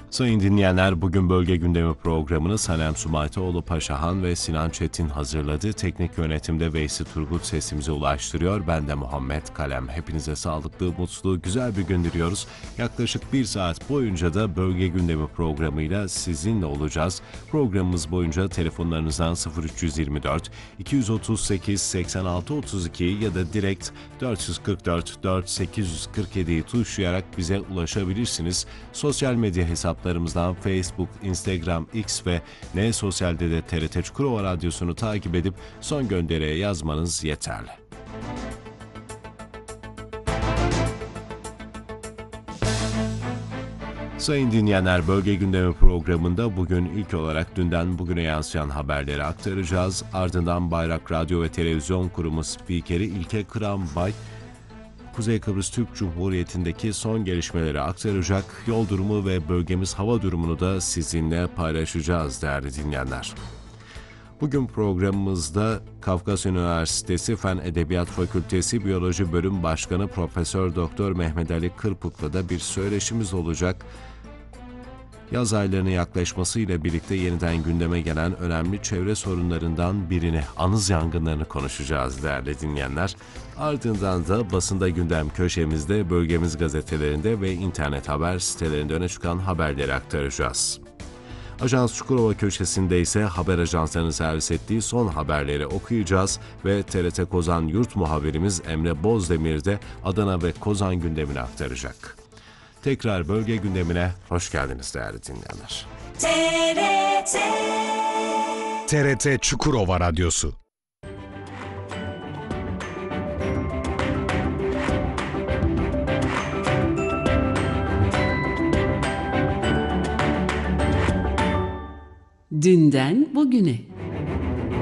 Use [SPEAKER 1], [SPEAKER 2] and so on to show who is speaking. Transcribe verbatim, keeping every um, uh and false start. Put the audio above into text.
[SPEAKER 1] Sayın dinleyenler, bugün Bölge Gündemi programını Sanem Sumaytoğlu Paşahan ve Sinan Çetin hazırladı. Teknik yönetimde Veysi Turgut sesimize ulaştırıyor. Ben de Muhammed Kalem. Hepinize sağlıklı, mutlu, güzel bir gün diliyoruz. Yaklaşık bir saat boyunca da Bölge Gündemi programıyla sizinle olacağız. Programımız boyunca telefonlarınızdan sıfır üç yirmi dört iki otuz sekiz seksen altı otuz iki ya da direkt dört kırk dört dört sekiz kırk yediyi tuşlayarak bize ulaşabilirsiniz. Sosyal medya hesaplarımızdan Facebook, Instagram, X ve N Sosyal'de de T R T Çukurova Radyosu'nu takip edip son gönderiye yazmanız yeterli. Sayın dinleyenler, Bölge Gündemi programında bugün ilk olarak dünden bugüne yansıyan haberleri aktaracağız. Ardından Bayrak Radyo ve Televizyon Kurumu Spikeri İlke Kırambay, Kuzey Kıbrıs Türk Cumhuriyeti'ndeki son gelişmeleri aktaracak. Yol durumu ve bölgemiz hava durumunu da sizinle paylaşacağız değerli dinleyenler. Bugün programımızda Kafkasya Üniversitesi Fen Edebiyat Fakültesi Biyoloji Bölüm Başkanı Profesör Doktor Mehmet Ali Kırpık'la da bir söyleşimiz olacak. Yaz aylarının yaklaşmasıyla birlikte yeniden gündeme gelen önemli çevre sorunlarından birini, anız yangınlarını konuşacağız değerli dinleyenler. Ardından da basında gündem köşemizde bölgemiz gazetelerinde ve internet haber sitelerinde öne çıkan haberleri aktaracağız. Ajans Çukurova köşesinde ise haber ajanslarının servis ettiği son haberleri okuyacağız ve T R T Kozan yurt muhabirimiz Emre Bozdemir de Adana ve Kozan gündemini aktaracak. Tekrar bölge gündemine hoş geldiniz değerli dinleyenler.
[SPEAKER 2] T R T
[SPEAKER 3] T R T Çukurova Radyosu.
[SPEAKER 4] Dünden bugüne.